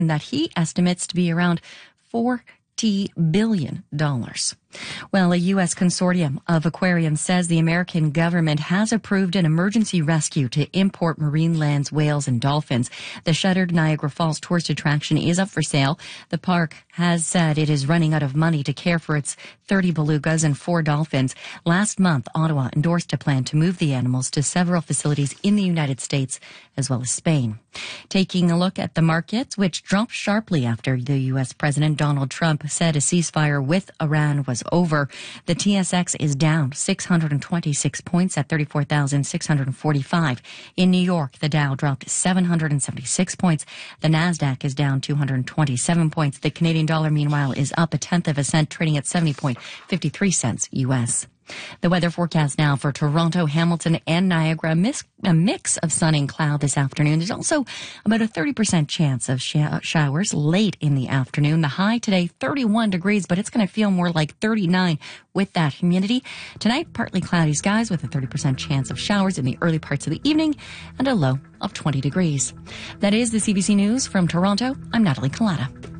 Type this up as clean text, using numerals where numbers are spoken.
that he estimates to be around $40 billion. Well, a U.S. consortium of aquariums says the American government has approved an emergency rescue to import marine lands, whales, and dolphins. The shuttered Niagara Falls tourist attraction is up for sale. The park has said it is running out of money to care for its 30 belugas and 4 dolphins. Last month, Ottawa endorsed a plan to move the animals to several facilities in the United States as well as Spain. Taking a look at the markets, which dropped sharply after the U.S. President Donald Trump said a ceasefire with Iran was over. The TSX is down 626 points at 34,645. In New York, the Dow dropped 776 points. The Nasdaq is down 227 points. The Canadian dollar, meanwhile, is up 1/10 cent, trading at 70.53 cents U.S. The weather forecast now for Toronto, Hamilton, and Niagara, a mix of sun and cloud this afternoon. There's also about a 30% chance of showers late in the afternoon. The high today, 31 degrees, but it's going to feel more like 39 with that humidity. Tonight, partly cloudy skies with a 30% chance of showers in the early parts of the evening and a low of 20 degrees. That is the CBC News from Toronto. I'm Natalie Collada.